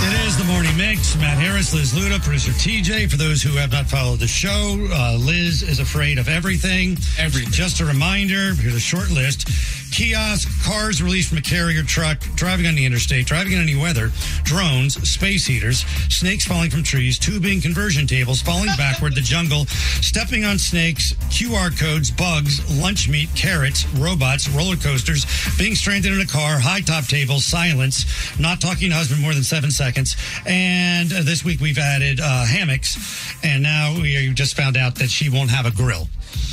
It is the Morning Mix. Matt Harris, Liz Luda, producer TJ. For those who have not followed the show, Liz is afraid of everything. Just a reminder, here's a short list. Kiosk, cars released from a carrier truck, driving on the interstate, driving in any weather, drones, space heaters, snakes falling from trees, tubing, conversion tables, falling backward, the jungle, stepping on snakes, QR codes, bugs, lunch meat, carrots, robots, roller coasters, being stranded in a car, high top tables, silence, not talking to husband more than 7 seconds. And this week we've added hammocks, and now we just found out that she won't have a grill.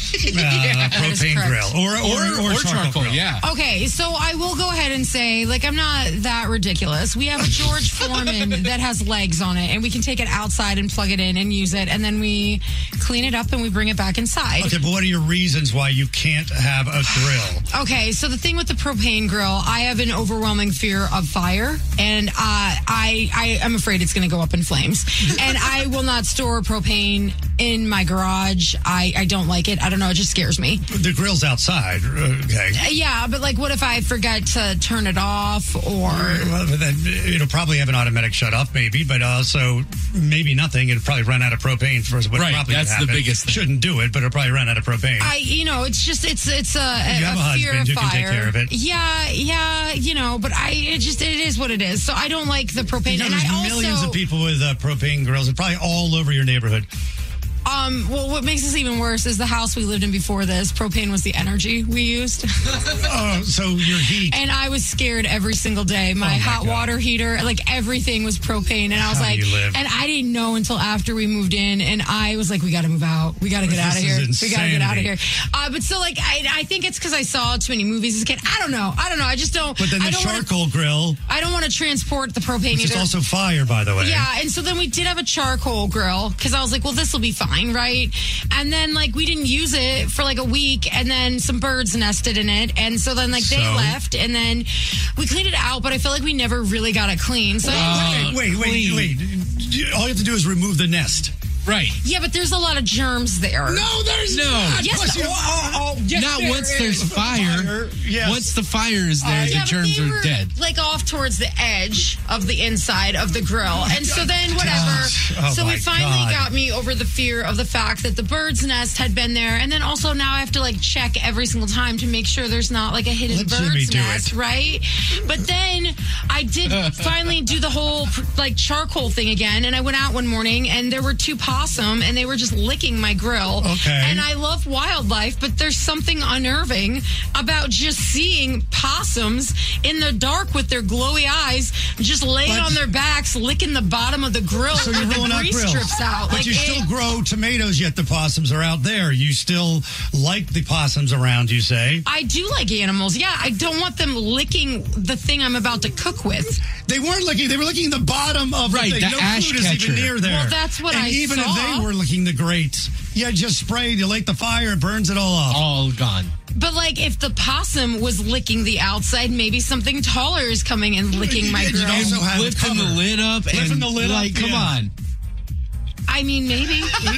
Propane grill or charcoal grill. Yeah. Okay, so I will go ahead and say, I'm not that ridiculous. We have a George Foreman that has legs on it, and we can take it outside and plug it in and use it, and then we clean it up and we bring it back inside. Okay, but what are your reasons why you can't have a grill? Okay, so the thing with the propane grill, I have an overwhelming fear of fire, and I am afraid it's going to go up in flames. And I will not store propane in my garage. I don't like it. I don't know. It just scares me. The grill's outside. Okay. Yeah, but what if I forget to turn it off or... Well, then it'll probably have an automatic shut off, maybe, but also maybe nothing. It'll probably run out of propane first. Right, that's the biggest thing. Shouldn't do it, but it'll probably run out of propane. It's a you have a fear husband of who fire. can take care of it. Yeah, but it is what it is. So I don't like the propane. And there's millions of people with propane grills. It's probably all over your neighborhood. Well, what makes this even worse is the house we lived in before this. Propane was the energy we used. Oh, so your heat. And I was scared every single day. My hot water heater, everything was propane. And I was and I didn't know until after we moved in. And I was like, we got to move out. We got to get out of here. We got to get out of here. But so I think it's because I saw too many movies as a kid. I don't know. I just don't. But then the charcoal grill. I don't want to transport the propane Which either. is also fire, by the way. Yeah. And so then we did have a charcoal grill because I was like, well, this will be fine, right? And then we didn't use it for a week, and then some birds nested in it, and so then they left, and then we cleaned it out, but I feel like we never really got it clean. So wait. All you have to do is remove the nest. Right. Yeah, but there's a lot of germs there. No, there's not. Yes, yes, not once there's fire. Yes. Once the fire is there, the germs are dead. Off towards the edge of the inside of the grill. And so then whatever. So we finally got me over the fear of the fact that the bird's nest had been there. And then also now I have to check every single time to make sure there's not a hidden bird's nest, right? But then I did finally do the whole charcoal thing again. And I went out one morning and there were two possum and they were just licking my grill. Okay. And I love wildlife, but there's something unnerving about just seeing possums in the dark with their glowy eyes just laying on their backs, licking the bottom of the grill so with the grease strips out. But you still grow tomatoes, yet the possums are out there. You still like the possums around, you say? I do like animals. Yeah, I don't want them licking the thing I'm about to cook with. They weren't licking. They were licking the bottom of the thing. The no ash food catcher. is even near there. Well, that's what I even saw. if they were licking the grates, you just spray, you light the fire, it burns it all off. All gone. But if the possum was licking the outside, maybe something taller is coming and licking my grill. Also have lifting the lid up. Lifting the lid up. Come on. I mean, maybe.